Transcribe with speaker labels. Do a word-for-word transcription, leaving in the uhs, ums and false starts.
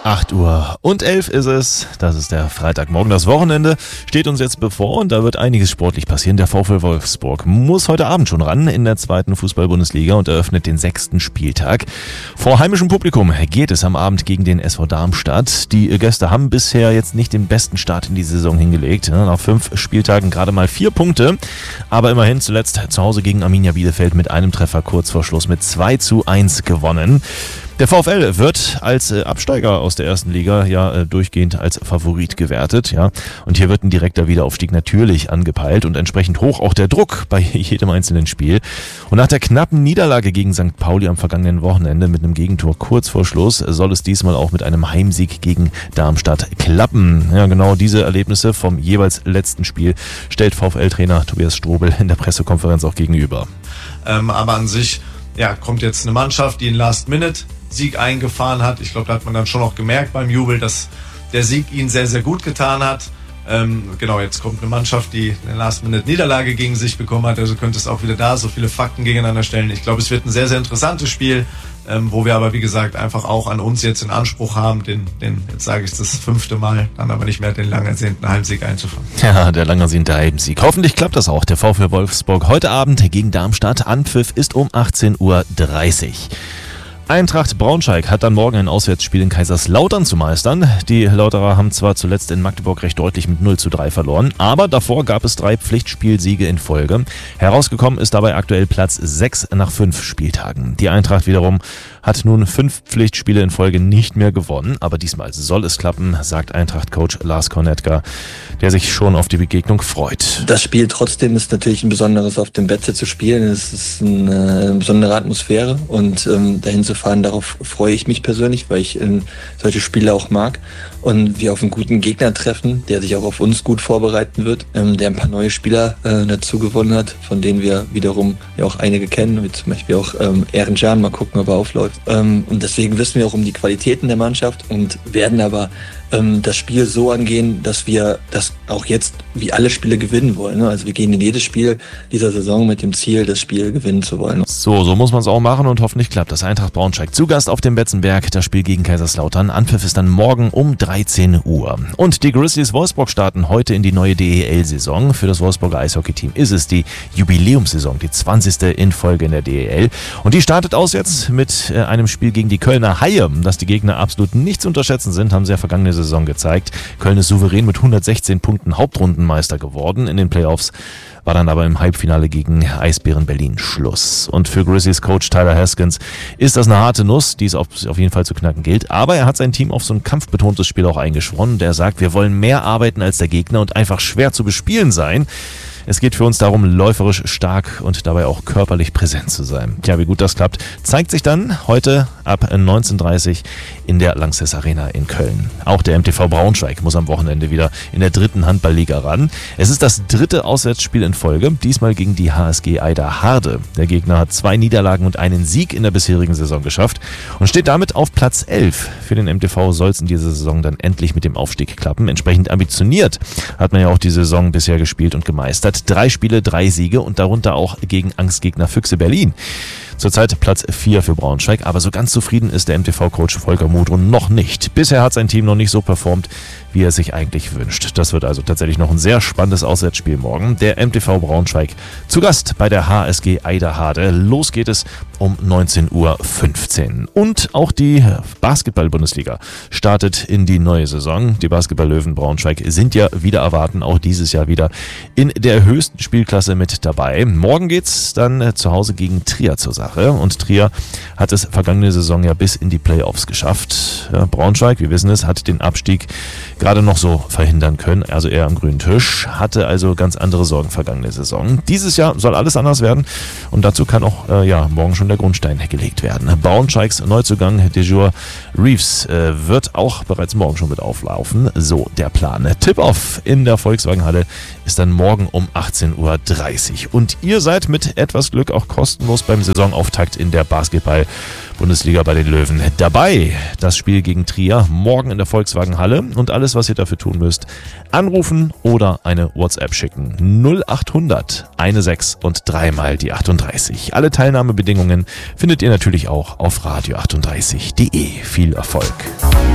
Speaker 1: acht Uhr und elf ist es. Das ist der Freitagmorgen. Das Wochenende steht uns jetzt bevor und da wird einiges sportlich passieren. Der VfL Wolfsburg muss heute Abend schon ran in der zweiten Fußball-Bundesliga und eröffnet den sechsten Spieltag. Vor heimischem Publikum geht es am Abend gegen den S V Darmstadt. Die Gäste haben bisher jetzt nicht den besten Start in die Saison hingelegt. Nach fünf Spieltagen gerade mal vier Punkte. Aber immerhin zuletzt zu Hause gegen Arminia Bielefeld mit einem Treffer kurz vor Schluss mit zwei zu eins gewonnen. Der VfL wird als äh, Absteiger aus der ersten Liga ja äh, durchgehend als Favorit gewertet, ja. Und hier wird ein direkter Wiederaufstieg natürlich angepeilt und entsprechend hoch auch der Druck bei jedem einzelnen Spiel. Und nach der knappen Niederlage gegen Sankt Pauli am vergangenen Wochenende mit einem Gegentor kurz vor Schluss soll es diesmal auch mit einem Heimsieg gegen Darmstadt klappen. Ja, genau diese Erlebnisse vom jeweils letzten Spiel stellt VfL-Trainer Tobias Strobel in der Pressekonferenz auch gegenüber.
Speaker 2: Ähm, aber an sich ja, kommt jetzt eine Mannschaft, die einen Last-Minute-Sieg eingefahren hat. Ich glaube, da hat man dann schon auch gemerkt beim Jubel, dass der Sieg ihnen sehr, sehr gut getan hat. Ähm, genau, jetzt kommt eine Mannschaft, die eine Last-Minute-Niederlage gegen sich bekommen hat. Also könnte es auch wieder da so viele Fakten gegeneinander stellen. Ich glaube, es wird ein sehr, sehr interessantes Spiel, ähm, wo wir aber, wie gesagt, einfach auch an uns jetzt in Anspruch haben, den, den jetzt sage ich das fünfte Mal, dann aber nicht mehr den lang ersehnten Heimsieg einzufangen.
Speaker 1: Ja, der lang ersehnte Heimsieg. Hoffentlich klappt das auch. Der VfL Wolfsburg heute Abend gegen Darmstadt. Anpfiff ist um achtzehn Uhr dreißig. Eintracht Braunschweig hat dann morgen ein Auswärtsspiel in Kaiserslautern zu meistern. Die Lauterer haben zwar zuletzt in Magdeburg recht deutlich mit null zu drei verloren, aber davor gab es drei Pflichtspielsiege in Folge. Herausgekommen ist dabei aktuell Platz sechs nach fünf Spieltagen. Die Eintracht wiederum hat nun fünf Pflichtspiele in Folge nicht mehr gewonnen, aber diesmal soll es klappen, sagt Eintracht-Coach Lars Kornetka, der sich schon auf die Begegnung freut.
Speaker 3: Das Spiel trotzdem ist natürlich ein besonderes auf dem Betze zu spielen. Es ist eine, eine besondere Atmosphäre und ähm, dahin zu fahren, darauf freue ich mich persönlich, weil ich äh, solche Spiele auch mag. Und wir auf einen guten Gegner treffen, der sich auch auf uns gut vorbereiten wird, ähm, der ein paar neue Spieler äh, dazu gewonnen hat, von denen wir wiederum ja auch einige kennen, wie zum Beispiel auch ähm, Erencan, mal gucken, ob er aufläuft. Ähm, und deswegen wissen wir auch um die Qualitäten der Mannschaft und werden aber ähm, das Spiel so angehen, dass wir das auch jetzt wie alle Spiele gewinnen wollen. Ne? Also wir gehen in jedes Spiel dieser Saison mit dem Ziel, das Spiel gewinnen zu wollen.
Speaker 1: So, so muss man es auch machen und hoffentlich klappt das. Eintracht Braunschweig zu Gast auf dem Betzenberg, das Spiel gegen Kaiserslautern. Anpfiff ist dann morgen um dreizehn Uhr. Und die Grizzlies Wolfsburg starten heute in die neue D E L-Saison. Für das Wolfsburger Eishockey-Team ist es die Jubiläumssaison, die zwanzigste in Folge in der D E L. Und die startet aus jetzt mit äh, einem Spiel gegen die Kölner Haie. Dass die Gegner absolut nicht zu unterschätzen sind, haben sie ja vergangene Saison gezeigt. Köln ist souverän mit hundertsechzehn Punkten Hauptrundenmeister geworden. In den Playoffs war dann aber im Halbfinale gegen Eisbären Berlin Schluss. Und für Grizzlies Coach Tyler Haskins ist das eine harte Nuss, die es auf, auf jeden Fall zu knacken gilt. Aber er hat sein Team auf so ein kampfbetontes Spiel auch eingeschworen. Der sagt, wir wollen mehr arbeiten als der Gegner und einfach schwer zu bespielen sein. Es geht für uns darum, läuferisch stark und dabei auch körperlich präsent zu sein. Tja, wie gut das klappt, zeigt sich dann heute ab neunzehn Uhr dreißig in der Lanxess Arena in Köln. Auch der M T V Braunschweig muss am Wochenende wieder in der dritten Handballliga ran. Es ist das dritte Auswärtsspiel in Folge, diesmal gegen die H S G Eider Harde. Der Gegner hat zwei Niederlagen und einen Sieg in der bisherigen Saison geschafft und steht damit auf Platz elf. Für den M T V soll es in dieser Saison dann endlich mit dem Aufstieg klappen. Entsprechend ambitioniert hat man ja auch die Saison bisher gespielt und gemeistert. Drei Spiele, drei Siege und darunter auch gegen Angstgegner Füchse Berlin. Zurzeit Platz vier für Braunschweig, aber so ganz zufrieden ist der M T V-Coach Volker Mudrun noch nicht. Bisher hat sein Team noch nicht so performt, wie er sich eigentlich wünscht. Das wird also tatsächlich noch ein sehr spannendes Auswärtsspiel morgen. Der M T V Braunschweig zu Gast bei der H S G Eider Harde. Los geht es um neunzehn Uhr fünfzehn. Und auch die Basketball-Bundesliga startet in die neue Saison. Die Basketball-Löwen Braunschweig sind ja wieder erwarten, auch dieses Jahr wieder in der höchsten Spielklasse mit dabei. Morgen geht's dann zu Hause gegen Trier zur Sache. Und Trier hat es vergangene Saison ja bis in die Playoffs geschafft. Ja, Braunschweig, wir wissen es, hat den Abstieg gerade noch so verhindern können, also eher am grünen Tisch, hatte also ganz andere Sorgen vergangene Saison. Dieses Jahr soll alles anders werden und dazu kann auch äh, ja morgen schon der Grundstein gelegt werden. Braunschweigs Neuzugang Dejur Reeves äh, wird auch bereits morgen schon mit auflaufen. So der Plan. Tip-Off in der Volkswagenhalle ist dann morgen um achtzehn Uhr dreißig. Und ihr seid mit etwas Glück auch kostenlos beim Saisonauftakt in der Basketball-Bundesliga bei den Löwen dabei. Das Spiel gegen Trier morgen in der Volkswagenhalle und alles, was ihr dafür tun müsst, anrufen oder eine WhatsApp schicken. null achthundert sechzehn und dreimal die achtunddreißig. Alle Teilnahmebedingungen findet ihr natürlich auch auf radio achtunddreißig punkt de. Viel Erfolg!